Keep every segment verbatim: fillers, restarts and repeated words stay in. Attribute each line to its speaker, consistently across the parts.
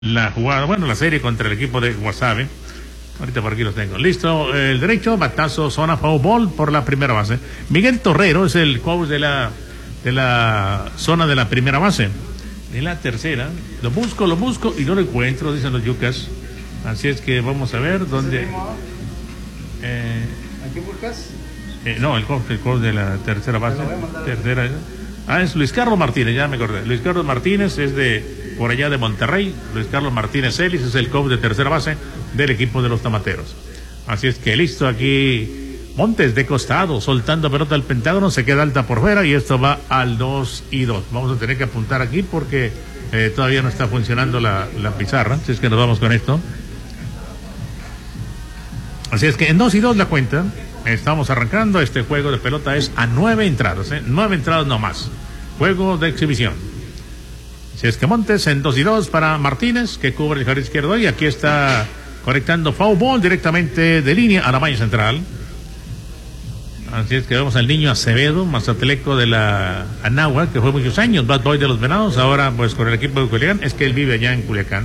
Speaker 1: la jugada, bueno, la serie contra el equipo de Guasave. Ahorita por aquí los tengo. Listo, el derecho, batazo, zona, foul ball por la primera base. Miguel Torrero es el coach de la, de la zona de la primera base. De la tercera, lo busco, lo busco y no lo encuentro, dicen los yucas. Así es que vamos a ver dónde. Eh,
Speaker 2: ¿A qué buscas?
Speaker 1: Eh, no, el coach, el coach de la tercera base. Tercera. Ah, es Luis Carlos Martínez, ya me acordé. Luis Carlos Martínez es de por allá de Monterrey. Luis Carlos Martínez Ellis es el coach de tercera base del equipo de los Tomateros. Así es que listo aquí. Montes de costado, soltando pelota al Pentágono, se queda alta por fuera y esto va al dos y dos. Vamos a tener que apuntar aquí porque eh, todavía no está funcionando la, la pizarra. Así es que nos vamos con esto. Así es que en dos y dos la cuenta. Estamos arrancando. Este juego de pelota es a nueve entradas, ¿eh? Nueve entradas no más. Juego de exhibición. Si es que Montes en dos y dos para Martínez, que cubre el jardín izquierdo. Y aquí está conectando foul ball directamente de línea a la malla central. Así es que vemos al niño Acevedo, mazatleco de la Anáhuac, que fue muchos años bad boy de los Venados. Ahora, pues con el equipo de Culiacán. Es que él vive allá en Culiacán.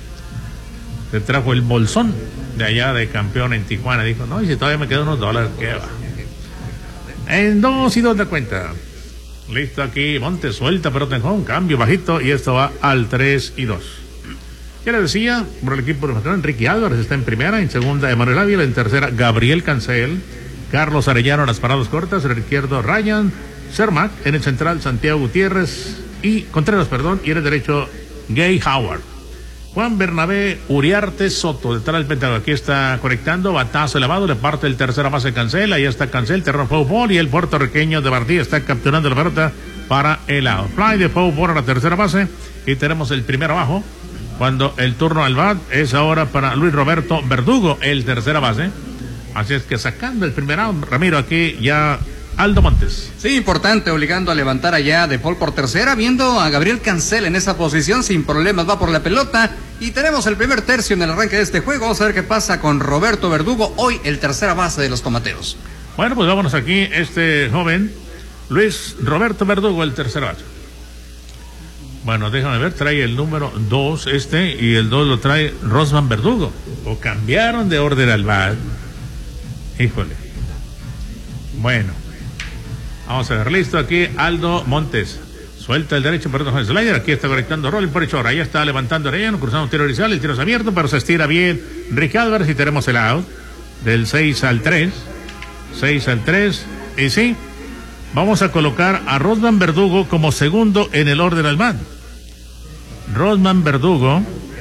Speaker 1: Se trajo el bolsón de allá de campeón en Tijuana. Dijo, no, y si todavía me quedan unos dólares, ¿qué va? En dos y dos de cuenta. Listo aquí, Montes suelta, pero tengo un cambio bajito y esto va al tres y dos. Ya les decía, por el equipo de Mazatlán, Enrique Álvarez está en primera, en segunda Emanuel Ávila, en tercera Gabriel Cancel, Carlos Arellano en las paradas cortas, en el izquierdo Ryan Cermak, en el central Santiago Gutiérrez y Contreras, perdón, y en el derecho Gay Howard. Juan Bernabé Uriarte Soto, detrás del Pentágono. Aquí está conectando, batazo elevado, le parte el tercera base Cancel, ahí está Cancel, terreno foul ball, y el puertorriqueño de Martí está capturando la pelota para el out. Fly de foul ball a la tercera base, y tenemos el primero abajo, cuando el turno al bat es ahora para Luis Roberto Verdugo, el tercera base. Así es que sacando el primer out, Ramiro, aquí ya Aldo Montes.
Speaker 2: Sí, importante, obligando a levantar allá de Paul por tercera, viendo a Gabriel Cancel en esa posición, sin problemas, va por la pelota, y tenemos el primer tercio en el arranque de este juego. Vamos a ver qué pasa con Roberto Verdugo, hoy el tercera base de los Tomateros.
Speaker 1: Bueno, pues vámonos aquí, este joven, Luis Roberto Verdugo, el tercera base. Bueno, déjame ver, trae el número dos este, y el dos lo trae Rosman Verdugo, o cambiaron de orden al bat. Híjole. Bueno. Vamos a ver, listo aquí Aldo Montes. Suelta el derecho, perdón, el slider. Aquí está conectando rolling por hecho. Ahora ya está levantando Arellano, cruzando un tiro horizontal. El tiro es abierto, pero se estira bien Enrique Álvarez y tenemos el out del seis al tres. seis al tres. Y sí, vamos a colocar a Rosman Verdugo como segundo en el orden al bat. Rosman Verdugo.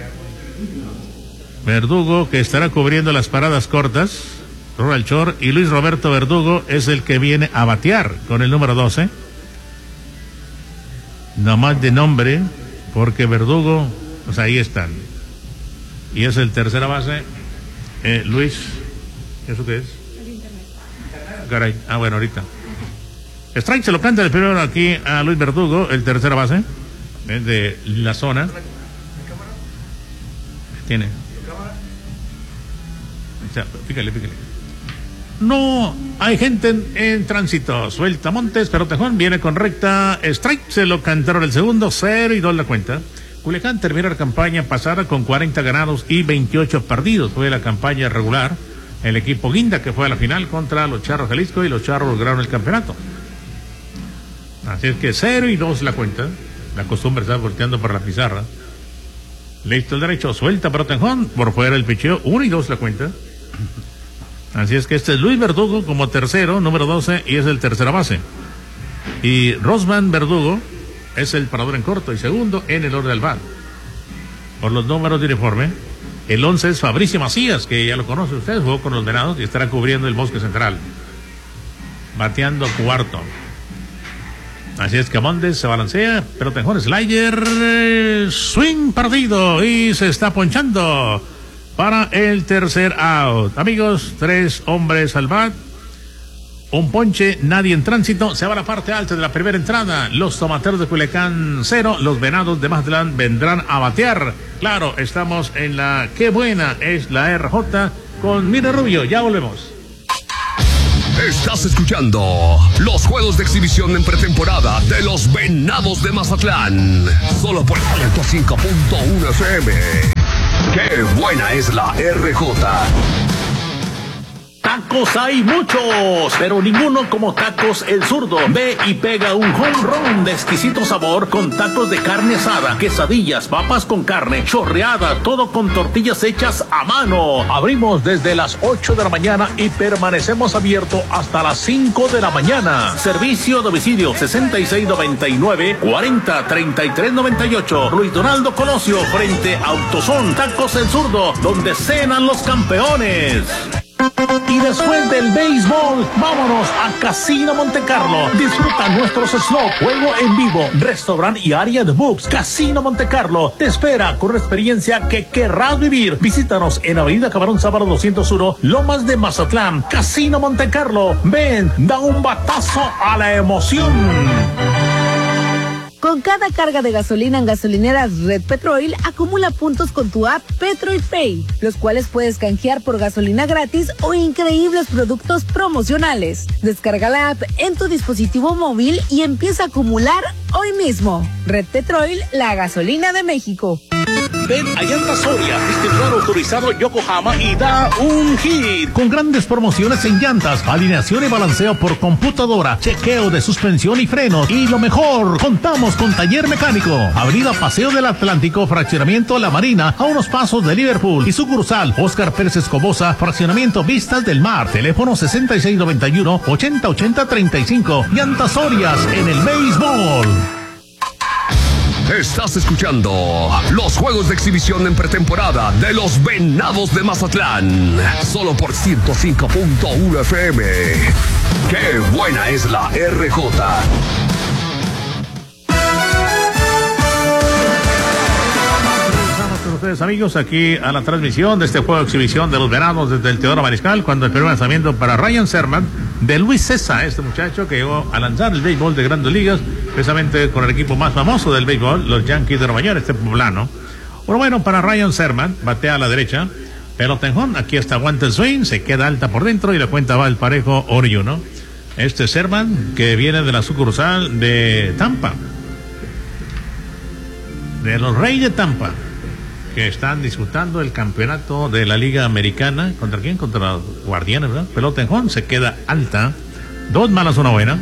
Speaker 1: Verdugo que estará cubriendo las paradas cortas. Rural Shore, y Luis Roberto Verdugo es el que viene a batear con el número doce. No más de nombre, porque Verdugo, pues ahí están. Y es el tercera base, eh, Luis. ¿Eso qué es? El internet. Caray, ah, bueno, ahorita. Strike se lo canta el primero aquí a Luis Verdugo, el tercera base, eh, de la zona. Tiene. O sea, pícale, pícale. No hay gente en, en tránsito. Suelta Montes, pero Tejón viene con recta. Strike, se lo cantaron el segundo, cero y dos la cuenta. Culiacán terminó la campaña pasada con cuarenta ganados y veintiocho perdidos. Fue la campaña regular. El equipo Guinda, que fue a la final contra los Charros Jalisco, y los Charros lograron el campeonato. Así es que cero y dos la cuenta. La costumbre está volteando por la pizarra. Listo el derecho, suelta pero Tejón. Por fuera el picheo, uno y dos la cuenta. Así es que este es Luis Verdugo como tercero, número doce, y es el tercera base. Y Rosman Verdugo es el parador en corto y segundo en el orden del bat. Por los números de uniforme, el once es Fabricio Macías, que ya lo conoce usted, jugó con los Venados y estará cubriendo el Bosque Central. Bateando cuarto. Así es que Montes se balancea, pero Tejón slider, swing perdido y se está ponchando para el tercer out. Amigos, tres hombres al bat, un ponche, nadie en tránsito. Se va a la parte alta de la primera entrada. Los Tomateros de Culiacán cero, los Venados de Mazatlán vendrán a batear. Claro, estamos en la Qué Buena es la R J con Mira Rubio. Ya volvemos.
Speaker 3: Estás escuchando los juegos de exhibición en pretemporada de los Venados de Mazatlán. Solo por ciento cinco punto uno F M. ¡Qué buena es la R J!
Speaker 4: Tacos hay muchos, pero ninguno como Tacos El Zurdo. Ve y pega un home run de exquisito sabor con tacos de carne asada, quesadillas, papas con carne, chorreada, todo con tortillas hechas a mano. Abrimos desde las ocho de la mañana y permanecemos abiertos hasta las cinco de la mañana. Servicio a domicilio sesenta y seis noventa y nueve, cuarenta, treinta y tres noventa y ocho. Luis Donaldo Colosio frente a Autosón. Tacos El Zurdo, donde cenan los campeones. Y después del béisbol, vámonos a Casino Montecarlo. Disfruta nuestros slots, juego en vivo, restaurante y área de books. Casino Montecarlo te espera con una experiencia que querrás vivir. Visítanos en Avenida Camarón Sábado doscientos uno, Lomas de Mazatlán. Casino Montecarlo. Ven, da un batazo a la emoción.
Speaker 5: Con cada carga de gasolina en gasolineras Red Petrol, acumula puntos con tu app Petrol Pay, los cuales puedes canjear por gasolina gratis o increíbles productos promocionales. Descarga la app en tu dispositivo móvil y empieza a acumular hoy mismo. Red Petrol, la gasolina de México.
Speaker 4: Ven a Llantas Soria, distribuidor autorizado Yokohama, y da un hit.
Speaker 1: Con grandes promociones en llantas, alineación y balanceo por computadora, chequeo de suspensión y frenos. Y lo mejor, contamos con taller mecánico. Avenida Paseo del Atlántico, fraccionamiento La Marina, a unos pasos de Liverpool. Y sucursal Óscar Pérez Escobosa, fraccionamiento Vistas del Mar. Teléfono sesenta y seis noventa y uno, ochenta ochenta treinta y cinco. Llantas Sorias en el béisbol.
Speaker 3: Estás escuchando los juegos de exhibición en pretemporada de los Venados de Mazatlán. Solo por ciento cinco punto uno F M. ¡Qué buena es la R J!
Speaker 1: Ustedes, amigos, aquí a la transmisión de este juego de exhibición de los Venados desde el Teodoro Mariscal, cuando el primer lanzamiento para Ryan Zerman de Luis César, este muchacho que llegó a lanzar el béisbol de Grandes Ligas, precisamente con el equipo más famoso del béisbol, los Yankees de Nueva York, este poblano. Bueno, bueno, para Ryan Zerman, batea a la derecha, pelota en home, aquí está aguanta el swing, se queda alta por dentro y la cuenta va el parejo Oriuno. Este Zerman que viene de la sucursal de Tampa, de los Reyes de Tampa, que están disputando el campeonato de la Liga Americana. ¿Contra quién? Contra los Guardianes, ¿verdad? Pelota en home, se queda alta. Dos malas, una buena.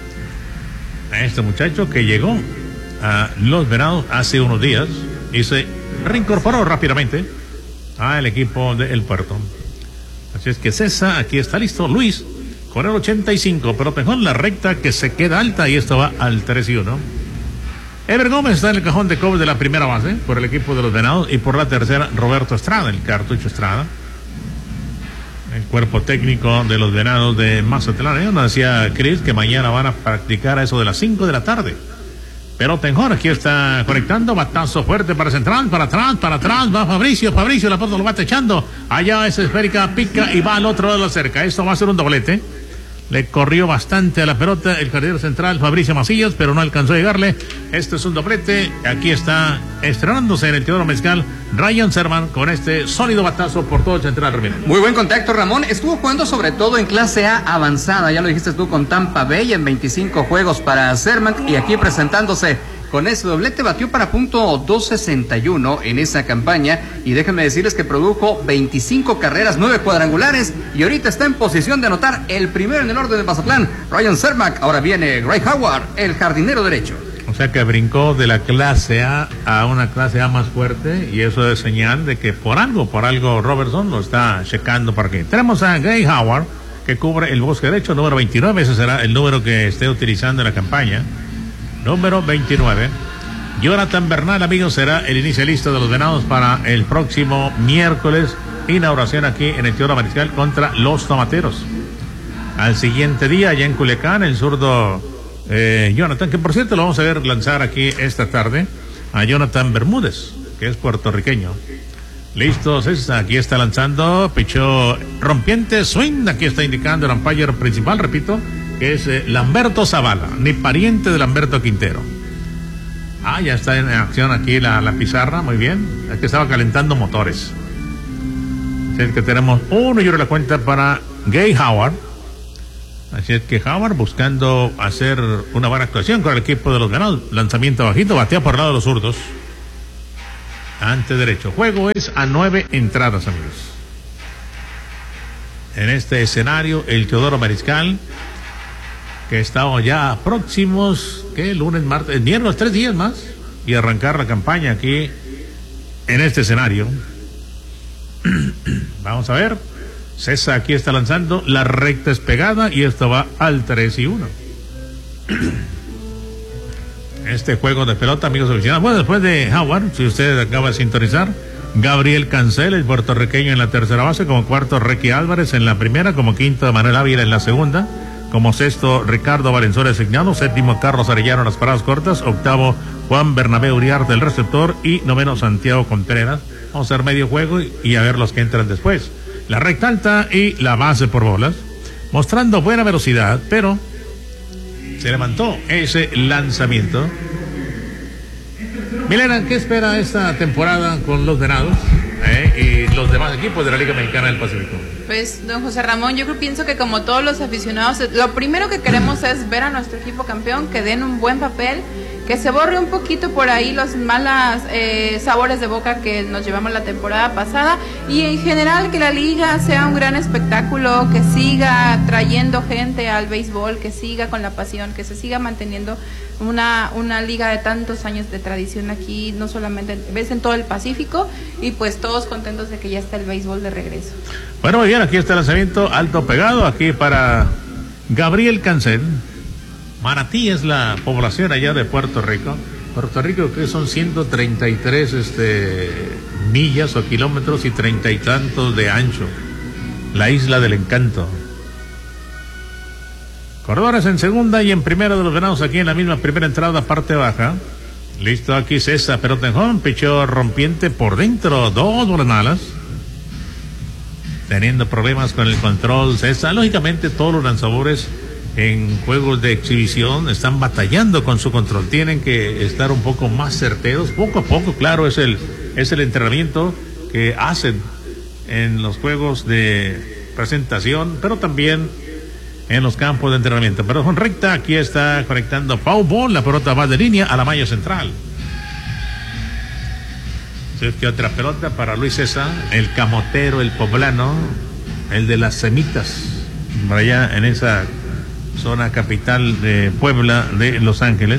Speaker 1: A este muchacho que llegó a los Venados hace unos días y se reincorporó rápidamente al equipo del Puerto. Así es que César, aquí está listo. Luis, con el ochenta y cinco. Pelota en home, la recta que se queda alta y esto va al tres y uno. Ever Gómez está en el cajón de cobre de la primera base por el equipo de los Venados, y por la tercera Roberto Estrada, el cartucho Estrada, el cuerpo técnico de los Venados de Mazatlán. Nos decía Chris que mañana van a practicar a eso de las cinco de la tarde. Pero Tenjón aquí está conectando, batazo fuerte para central, para atrás, para atrás, va Fabricio, Fabricio, la pelota lo va echando, allá es esférica, pica y va al otro lado de la cerca. Esto va a ser un doblete. Le corrió bastante a la pelota el jardinero central Fabricio Macías, pero no alcanzó a llegarle. Este es un doblete. Aquí está estrenándose en el Teodoro Mezcal Ryan Zerman con este sólido batazo por todo el central.
Speaker 2: Muy buen contacto, Ramón. Estuvo jugando sobre todo en clase A avanzada, ya lo dijiste tú, con Tampa Bay en veinticinco juegos para Zerman, y aquí presentándose con ese doblete, batió para punto dos sesenta y uno en esa campaña, y déjenme decirles que produjo veinticinco carreras, nueve cuadrangulares, y ahorita está en posición de anotar el primero en el orden de Mazatlán, Ryan Zerman. Ahora viene Gray Howard, el jardinero derecho.
Speaker 1: O sea que brincó de la clase A a una clase A más fuerte, y eso es señal de que por algo, por algo Robertson lo está checando para aquí. Tenemos a Gray Howard, que cubre el bosque derecho, número veintinueve, ese será el número que esté utilizando en la campaña. Número veintinueve. Jonathan Bernal, amigos, será el inicialista de los Venados para el próximo miércoles. Inauguración aquí en el Teodoro Mariscal contra los Tomateros. Al siguiente día, allá en Culiacán, el zurdo eh, Jonathan, que por cierto lo vamos a ver lanzar aquí esta tarde, a Jonathan Bermúdez, que es puertorriqueño. Listos, aquí está lanzando, pichó rompiente, swing, aquí está indicando el umpire principal, repito, que es eh, Lamberto Zavala, ni pariente de Lamberto Quintero. Ah, ya está en acción aquí la, la pizarra, muy bien. Es que estaba calentando motores. Así es que tenemos uno y uno la cuenta para Gay Howard. Así es que Howard buscando hacer una buena actuación con el equipo de los Venados. Lanzamiento bajito, batea por el lado de los zurdos. Ante derecho. Juego es a nueve entradas, amigos. En este escenario, el Teodoro Mariscal, que estamos ya próximos, ¿qué? Lunes, martes, miércoles, tres días más, y arrancar la campaña aquí en este escenario. Vamos a ver. César aquí está lanzando, la recta es pegada y esto va al tres y uno. Este juego de pelota, amigos aficionados. Bueno, después de Howard, si usted acaba de sintonizar, Gabriel Cancel, el puertorriqueño en la tercera base, como cuarto Ricky Álvarez en la primera, como quinto Manuel Ávila en la segunda, como sexto Ricardo Valenzuela designado, séptimo Carlos Arellano en las paradas cortas, octavo Juan Bernabé Uriarte el receptor y noveno Santiago Contreras. Vamos a hacer medio juego y, y a ver los que entran después. La recta alta y la base por bolas, mostrando buena velocidad, pero se levantó ese lanzamiento. Milena, ¿qué espera esta temporada con los Venados eh, y los demás equipos de la Liga Mexicana del Pacífico?
Speaker 6: Pues, don José Ramón, yo creo, pienso que como todos los aficionados, lo primero que queremos es ver a nuestro equipo campeón, que den un buen papel, que se borre un poquito por ahí los malos eh, sabores de boca que nos llevamos la temporada pasada, y en general que la liga sea un gran espectáculo, que siga trayendo gente al béisbol, que siga con la pasión, que se siga manteniendo una una liga de tantos años de tradición aquí, no solamente ves en todo el Pacífico, y pues todos contentos de que ya está el béisbol de regreso.
Speaker 1: Bueno, muy bien, aquí está el lanzamiento alto pegado, aquí para Gabriel Cancel. Manatí es la población allá de Puerto Rico. Puerto Rico que son ciento treinta y tres este, millas o kilómetros y treinta y tantos de ancho. La isla del encanto. Corredores en segunda y en primera de los Venados aquí en la misma primera entrada, parte baja. Listo aquí César, pelota en home, pichó rompiente por dentro, dos bolas malas. Teniendo problemas con el control César. Lógicamente todos los lanzadores en juegos de exhibición están batallando con su control, tienen que estar un poco más certeros, poco a poco, claro, es el, es el entrenamiento que hacen en los juegos de presentación, pero también en los campos de entrenamiento. Pero con recta, aquí está conectando foul ball, la pelota va de línea a la malla central. Entonces, que otra pelota para Luis César, el camotero, el poblano, el de las semitas, por allá en esa zona capital de Puebla de Los Ángeles.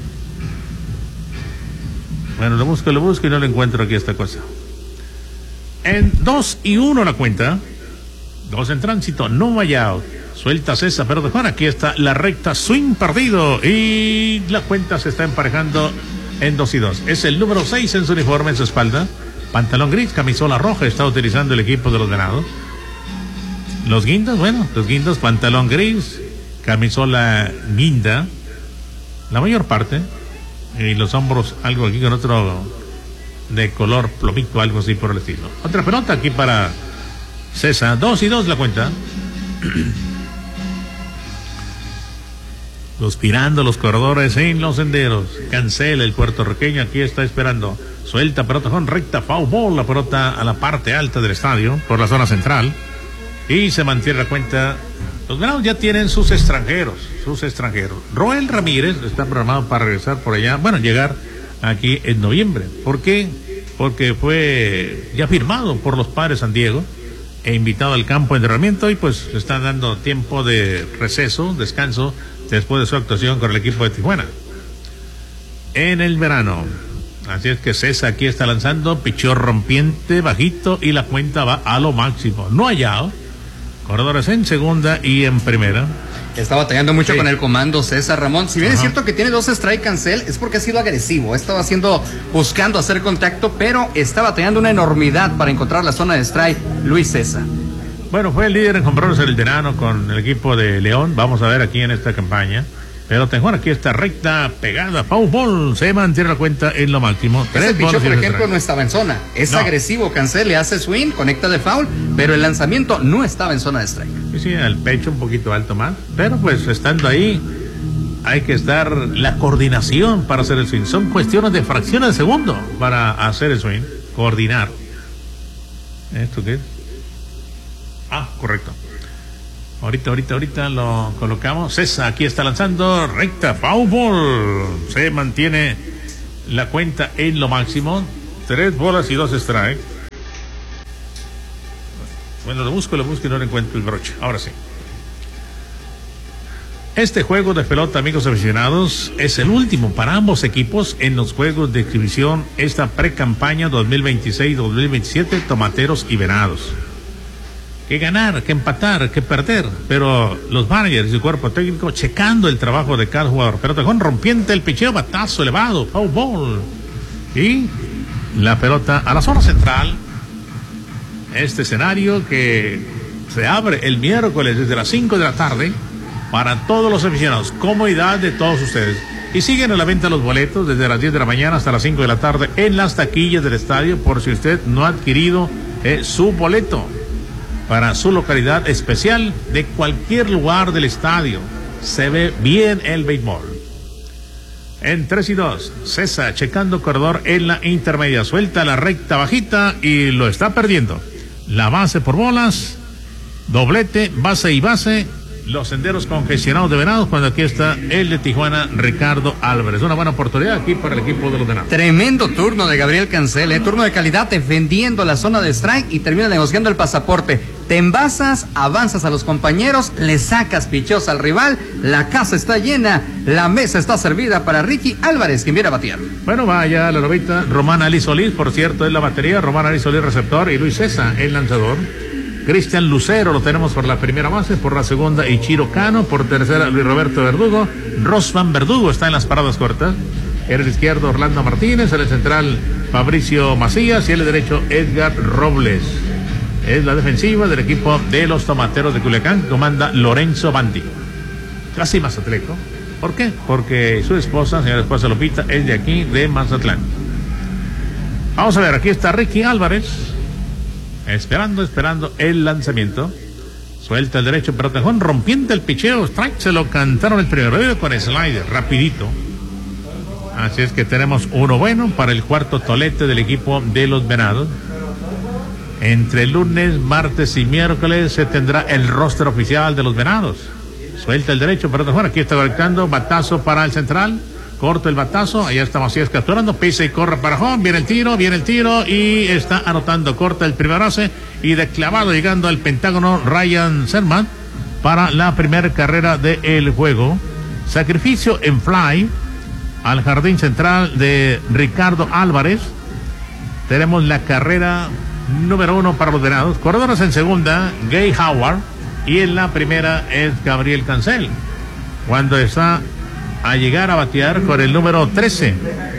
Speaker 1: Bueno, lo busco, lo busco y no lo encuentro aquí esta cosa. En dos y uno la cuenta. Dos en tránsito, no vaya out. Suelta César, pero de Juan, aquí está la recta, swing perdido y la cuenta se está emparejando en dos y dos. Es el número seis en su uniforme, en su espalda. Pantalón gris, camisola roja, está utilizando el equipo de los Venados. Los guindos, bueno, los guindos, pantalón gris, camisola guinda, la mayor parte, y los hombros algo aquí con otro de color plomito, algo así por el estilo. Otra pelota aquí para César, dos y dos la cuenta. Suspirando los corredores en los senderos. Cancela el puertorriqueño, aquí está esperando. Suelta pelota con recta, foul ball, la pelota a la parte alta del estadio, por la zona central. Y se mantiene la cuenta. Los Venados ya tienen sus extranjeros, sus extranjeros. Roel Ramírez está programado para regresar por allá, bueno, llegar aquí en noviembre. ¿Por qué? Porque fue ya firmado por los Padres San Diego e invitado al campo de entrenamiento y pues le están dando tiempo de receso, descanso, después de su actuación con el equipo de Tijuana en el verano. Así es que César aquí está lanzando, pichó rompiente, bajito y la cuenta va a lo máximo. No hallado. Corredores en segunda y en primera.
Speaker 2: Está batallando mucho
Speaker 1: sí.
Speaker 2: con el comando César Ramón. Si bien Ajá. es cierto que tiene dos strike Cancel, es porque ha sido agresivo. Ha estado haciendo, buscando hacer contacto, pero está batallando una enormidad para encontrar la zona de strike Luis César.
Speaker 1: Bueno, fue el líder en jonrones el verano con el equipo de León. Vamos a ver aquí en esta campaña. Pero Tejón, aquí está recta, pegada, foul ball, se mantiene la cuenta en lo máximo.
Speaker 2: Ese pichó, por ejemplo, no estaba en zona. Es no. agresivo, Cancel, le hace swing, conecta de foul, pero el lanzamiento no estaba en zona de strike.
Speaker 1: Sí, sí, el pecho un poquito alto más. Pero pues estando ahí, hay que estar la coordinación para hacer el swing. Son cuestiones de fracciones de segundo para hacer el swing. Coordinar. ¿Esto qué es? Ah, correcto. Ahorita, ahorita, ahorita lo colocamos. César aquí está lanzando recta, foul ball. Se mantiene la cuenta en lo máximo. Tres bolas y dos strikes. Bueno, lo busco, lo busco y no le encuentro el broche. Ahora sí. Este juego de pelota, amigos aficionados, es el último para ambos equipos en los juegos de exhibición esta pre-campaña dos mil veintiséis dos mil veintisiete, Tomateros y Venados. Que ganar, que empatar, que perder, pero los managers y el cuerpo técnico checando el trabajo de cada jugador. Pero Tejón rompiente el picheo, batazo elevado, foul ball. Y la pelota a la zona central. Este escenario que se abre el miércoles desde las cinco de la tarde para todos los aficionados, comodidad de todos ustedes. Y siguen a la venta los boletos desde las diez de la mañana hasta las cinco de la tarde en las taquillas del estadio, por si usted no ha adquirido eh, su boleto para su localidad especial de cualquier lugar del estadio. Se ve bien el béisbol. En tres y dos, César checando corredor en la intermedia, suelta la recta bajita y lo está perdiendo. La base por bolas, doblete, base y base. Los senderos congestionados de Venados, cuando aquí está el de Tijuana, Ricardo Álvarez. Una buena oportunidad aquí para el equipo de los Venados.
Speaker 2: Tremendo turno de Gabriel Cancel, ¿eh? Turno de calidad, defendiendo la zona de strike y termina negociando el pasaporte. Te envasas, avanzas a los compañeros, le sacas pichos al rival, la casa está llena, la mesa está servida para Ricky Álvarez, quien viene a batear.
Speaker 1: Bueno, vaya la novita, Román Ali Solís, por cierto, es la batería, Román Ali Solís receptor y Luis César, el lanzador. Cristian Lucero lo tenemos por la primera base, por la segunda Ichiro Cano, por tercera Luis Roberto Verdugo, Rosman Verdugo está en las paradas cortas, en el izquierdo Orlando Martínez, en el central Fabricio Macías y en el derecho Edgar Robles. Es la defensiva del equipo de los Tomateros de Culiacán, que comanda Lorenzo Bandi. Casi mazatleco. ¿Por qué? Porque su esposa, señora esposa Lupita, es de aquí, de Mazatlán. Vamos a ver, aquí está Ricky Álvarez. Esperando, esperando el lanzamiento. Suelta el derecho, pero Tejón rompiendo el picheo. Strike, se lo cantaron el primero con slider, rapidito. Así es que tenemos uno bueno para el cuarto tolete del equipo de los Venados. Entre lunes, martes y miércoles se tendrá el roster oficial de los Venados. Suelta el derecho, pero Tejón aquí está conectando. Batazo para el central. Corto el batazo, allá está Macías capturando, pisa y corre para home, viene el tiro, viene el tiro y está anotando, corta el primer base y de clavado llegando al pentágono Ryan Serman para la primera carrera del juego. Sacrificio en fly al jardín central de Ricardo Álvarez. Tenemos la carrera número uno para los Venados. Corredores en segunda, Gay Howard, y en la primera es Gabriel Cancel. Cuando está a llegar a batear con el número trece.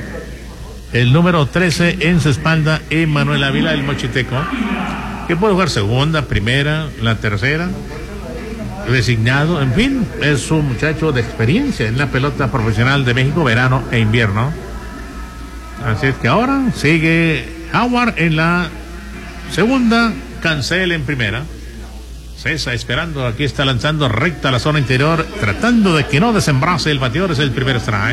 Speaker 1: El número trece en su espalda, Emanuel Ávila, el mochiteco, que puede jugar segunda, primera, la tercera, designado, en fin, es un muchacho de experiencia en la pelota profesional de México, verano e invierno. Así es que ahora sigue Howard en la segunda, Cancel en primera. César esperando, aquí está lanzando recta a la zona interior, tratando de que no desembrace el bateador, es el primer strike.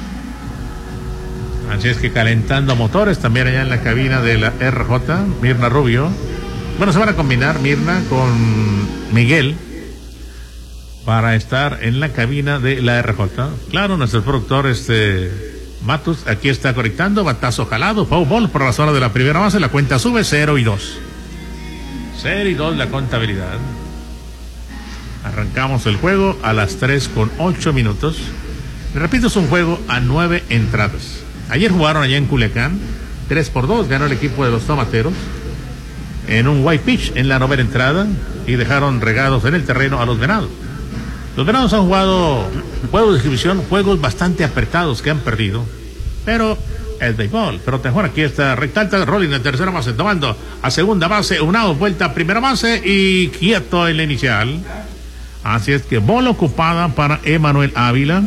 Speaker 1: Así es que calentando motores también allá en la cabina de la R J, Mirna Rubio. Bueno, se van a combinar Mirna con Miguel para estar en la cabina de la R J. Claro, nuestro productor este Matus aquí está conectando, batazo jalado, foul ball por la zona de la primera base, la cuenta sube cero y dos. cero y dos la contabilidad. Arrancamos el juego a las tres con ocho minutos. Repito, es un juego a nueve entradas. Ayer jugaron allá en Culiacán, tres por dos ganó el equipo de los Tomateros en un white pitch en la novena entrada y dejaron regados en el terreno a los Venados. Los Venados han jugado juegos de exhibición, juegos bastante apretados que han perdido, pero el béisbol. Pero Tejón aquí está recta alta, rolling en tercera base, tomando a segunda base, una vuelta a primera base y quieto en la inicial. Así es que bola ocupada para Emanuel Ávila.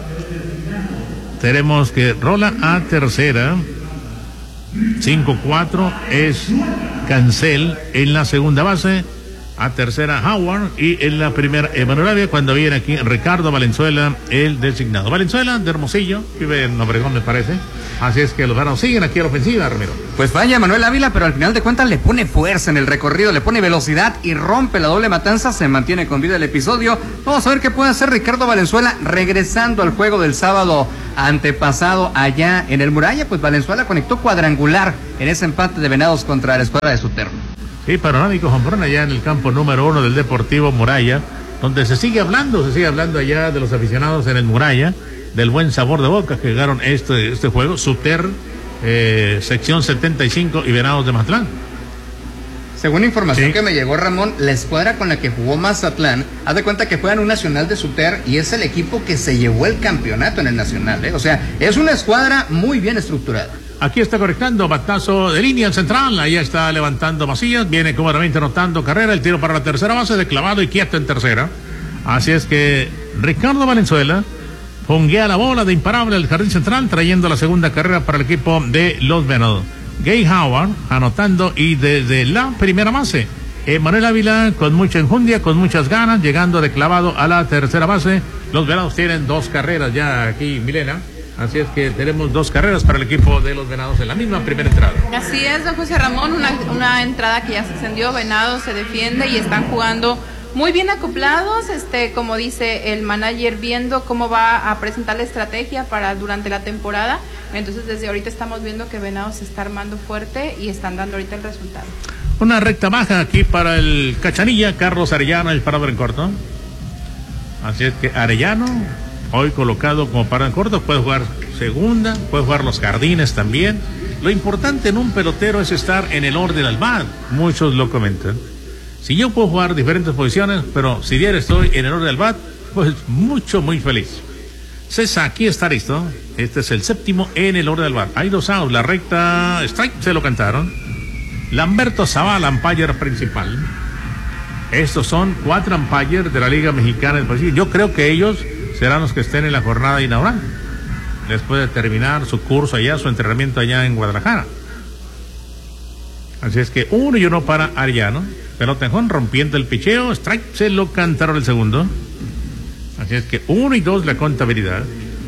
Speaker 1: Tenemos que rola a tercera. cinco cuatro es Cancel en la segunda base. A tercera, Howard. Y en la primera, Emanuel Ávila, cuando viene aquí Ricardo Valenzuela, el designado. Valenzuela, de Hermosillo, vive en Obregón, me parece. Así es que los varones siguen aquí a la ofensiva, Ramiro.
Speaker 2: Pues vaya Manuel Ávila, pero al final de cuentas le pone fuerza en el recorrido, le pone velocidad y rompe la doble matanza, se mantiene con vida el episodio. Vamos a ver qué puede hacer Ricardo Valenzuela regresando al juego del sábado antepasado allá en el Muralla. Pues Valenzuela conectó cuadrangular en ese empate de Venados contra la escuadra de Suterno.
Speaker 1: Sí, panorámico hombrón allá en el campo número uno del Deportivo Muralla, donde se sigue hablando, se sigue hablando allá de los aficionados en el Muralla, del buen sabor de boca que jugaron este, este juego, Suter, eh, sección setenta y cinco y Venados de Mazatlán.
Speaker 2: Según información
Speaker 1: sí.
Speaker 2: que me llegó, Ramón, la escuadra con la que jugó Mazatlán, haz de cuenta que juegan un nacional de Suter y es el equipo que se llevó el campeonato en el nacional, ¿eh? O sea, es una escuadra muy bien estructurada.
Speaker 1: Aquí está conectando, batazo de línea central, ahí está levantando Macías, viene cómodamente anotando carrera, el tiro para la tercera base, de clavado y quieto en tercera. Así es que Ricardo Valenzuela ponguea la bola de imparable al jardín central, trayendo la segunda carrera para el equipo de los Venados. Gay Howard anotando y desde la primera base, Emanuel Ávila con mucha enjundia, con muchas ganas, llegando de clavado a la tercera base. Los Venados tienen dos carreras ya aquí, Milena. Así es que tenemos dos carreras para el equipo de los Venados en la misma primera entrada.
Speaker 6: Así es, don José Ramón, una, una entrada que ya se extendió, Venados se defiende y están jugando muy bien acoplados, este, como dice el manager, viendo cómo va a presentar la estrategia para durante la temporada. Entonces desde ahorita estamos viendo que Venados se está armando fuerte y están dando ahorita el resultado.
Speaker 1: Una recta baja aquí para el Cachanilla, Carlos Arellano, el parador en corto. Así es que Arellano, hoy colocado como parador en corto, puede jugar segunda, puede jugar los jardines también. Lo importante en un pelotero es estar en el orden al bat. Muchos lo comentan. Si yo puedo jugar diferentes posiciones, pero si diario estoy en el orden del bat, pues mucho, muy feliz. César, aquí está listo. Este es el séptimo en el orden del bat. Hay dos outs, la recta strike se lo cantaron. Lamberto Zavala, umpire principal. Estos son cuatro umpires de la Liga Mexicana del Pacífico. Yo creo que ellos serán los que estén en la jornada inaugural, después de terminar su curso allá, su entrenamiento allá en Guadalajara. Así es que uno y uno para Arellano. Pelota en home, rompiendo el picheo, strike, se lo cantaron el segundo. Así es que uno y dos la contabilidad.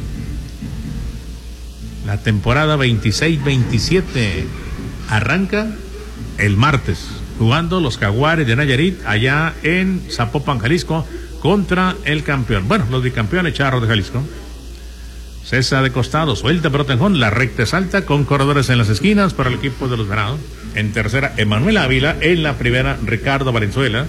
Speaker 1: La temporada veintiséis veintisiete arranca el martes, jugando los Jaguares de Nayarit allá en Zapopan, Jalisco, contra el campeón, bueno, los bicampeones Charros de Jalisco. César de costado, suelta pelota en home, la recta es alta, con corredores en las esquinas para el equipo de los Venados. En tercera, Emanuel Ávila. En la primera, Ricardo Valenzuela.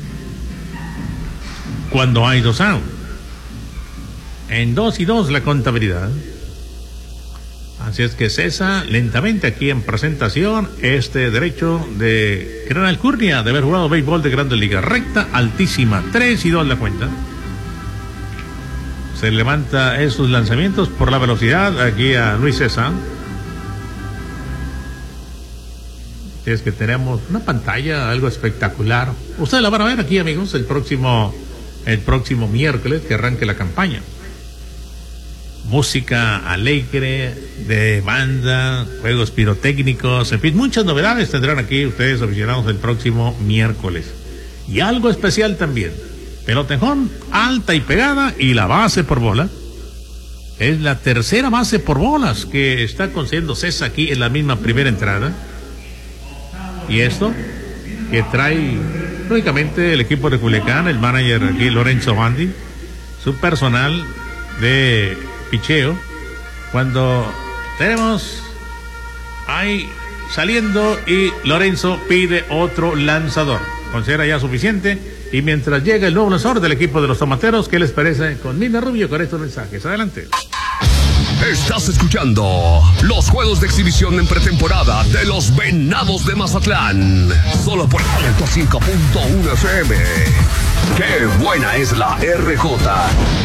Speaker 1: Cuando hay dos outs. En dos y dos la contabilidad. Así es que César, lentamente aquí en presentación, este derecho de gran alcurnia de haber jugado béisbol de Grandes Ligas. Recta altísima, tres y dos la cuenta. Se levanta esos lanzamientos por la velocidad aquí a Luis César. Es que tenemos una pantalla, algo espectacular. Ustedes la van a ver aquí, amigos, el próximo, el próximo miércoles que arranque la campaña. Música alegre, de banda, juegos pirotécnicos, en fin, muchas novedades tendrán aquí ustedes aficionados el próximo miércoles. Y algo especial también. Pelota en home, alta y pegada, y la base por bola. Es la tercera base por bolas que está concediendo César aquí en la misma primera entrada. Y esto que trae lógicamente el equipo de Culiacán, el manager aquí Lorenzo Bandi, su personal de picheo, cuando tenemos ahí saliendo y Lorenzo pide otro lanzador, considera ya suficiente, y mientras llega el nuevo lanzador del equipo de los Tomateros, ¿qué les parece con Nina Rubio con estos mensajes? Adelante.
Speaker 3: Estás escuchando los juegos de exhibición en pretemporada de los Venados de Mazatlán. Solo por ciento cinco punto uno F M. ¡Qué buena es la R J!